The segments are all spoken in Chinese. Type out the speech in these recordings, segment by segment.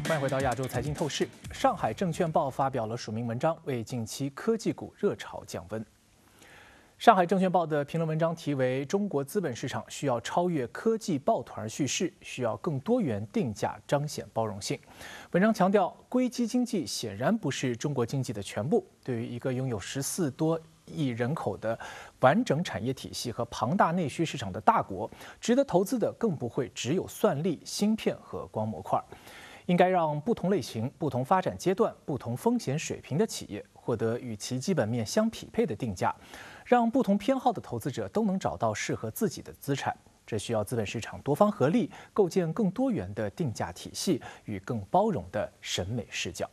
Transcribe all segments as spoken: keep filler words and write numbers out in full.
欢迎回到亚洲财经透视。上海证券报发表了署名文章，为近期科技股热潮降温。上海证券报的评论文章题为《中国资本市场需要超越科技抱团叙事，需要更多元定价，彰显包容性》。文章强调，硅基经济显然不是中国经济的全部。对于一个拥有十四多亿人口的完整产业体系和庞大内需市场的大国，值得投资的更不会只有算力、芯片和光模块。应该让不同类型、不同发展阶段、不同风险水平的企业获得与其基本面相匹配的定价，让不同偏好的投资者都能找到适合自己的资产。这需要资本市场多方合力，构建更多元的定价体系与更包容的审美视角。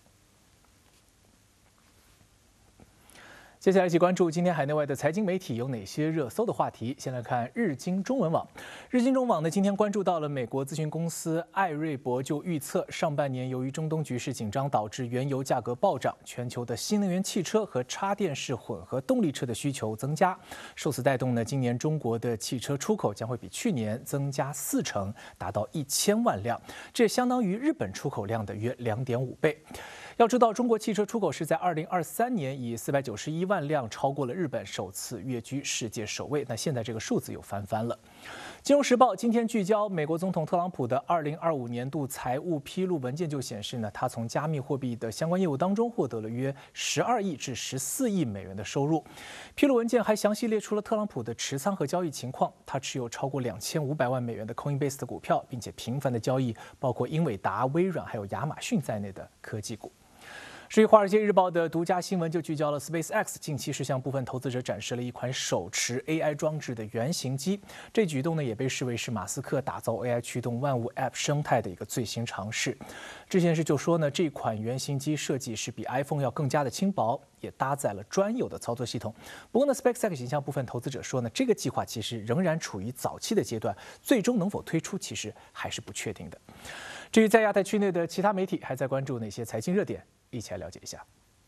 接下来一起关注今天海内外的财经媒体有哪些热搜的话题。先来看日经中文网。日经中文网呢，今天关注到了美国咨询公司艾瑞博就预测，上半年由于中东局势紧张导致原油价格暴涨，全球的新能源汽车和插电式混合动力车的需求增加，受此带动呢，今年中国的汽车出口将会比去年增加四成，达到一千万辆，这相当于日本出口量的约两点五倍。要知道，中国汽车出口是在二零二三年以四百九十一万辆超过了日本，首次跃居世界首位。那现在这个数字又翻番了。金融时报今天聚焦美国总统特朗普的二零二五年度财务披露文件就显示呢，他从加密货币的相关业务当中获得了约十二亿至十四亿美元的收入。披露文件还详细列出了特朗普的持仓和交易情况，他持有超过两千五百万美元的 Coinbase 的股票，并且频繁的交易包括英伟达、微软还有亚马逊在内的科技股。至于《华尔街日报》的独家新闻就聚焦了 SpaceX 近期是向部分投资者展示了一款手持 A I 装置的原型机，这举动呢也被视为是马斯克打造 A I 驱动万物 App 生态的一个最新尝试。这件事就说呢，这款原型机设计是比 iPhone 要更加的轻薄，也搭载了专有的操作系统。不过呢 ，SpaceX 向部分投资者说呢，这个计划其实仍然处于早期的阶段，最终能否推出其实还是不确定的。至于在亚太区内的其他媒体还在关注哪些财经热点，一起来了解一下。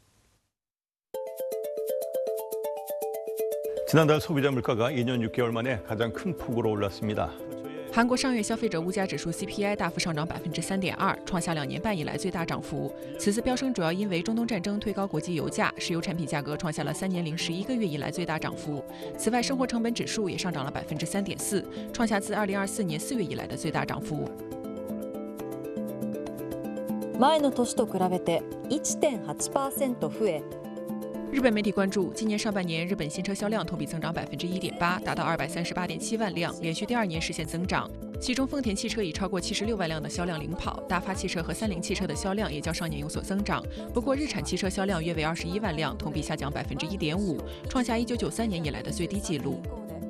지난달 소비자 물가가 이 년 육 개월 만에 가장 큰 폭으로 올랐습니다. 韩国上月消费者物价指数 C P I 大幅上涨百分之三点二，创下两年半以来最大涨幅。此次飙升主要因为中东战争推高国际油价，石油产品价格创下了三年零十一个月以来最大涨幅。此外，生活成本指数也上涨了百分之三点四，创下自二零二四年四月以来的最大涨幅。 前の年と比べて いってんはちパーセント 増え。 日本媒体关注，今年上半年日本新车销量同比增长百分之一点八，达到二百三十八点七万辆，连续第二年实现增长。其中，丰田汽车以超过七十六万辆的销量领跑，大发汽车和三菱汽车的销量也较上年有所增长。不过，日产汽车销量约为二十一万辆，同比下降百分之一点五，创下一九九三年以来的最低纪录。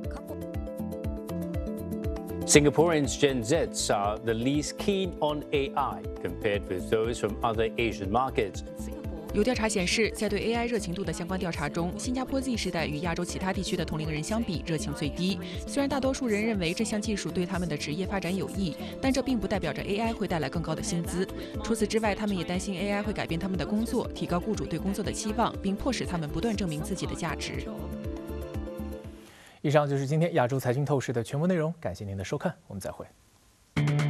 Singaporeans Gen Zs are the least keen on A I compared with those from other Asian markets. 有调查显示，在对 A I 热情度的相关调查中，新加坡 Z 世代与亚洲其他地区的同龄人相比，热情最低。虽然大多数人认为这项技术对他们的职业发展有益，但这并不代表着 A I 会带来更高的薪资。除此之外，他们也担心 A I 会改变他们的工作，提高雇主对工作的期望，并迫使他们不断证明自己的价值。 以上就是今天亚洲财经透视的全部内容，感谢您的收看，我们再会。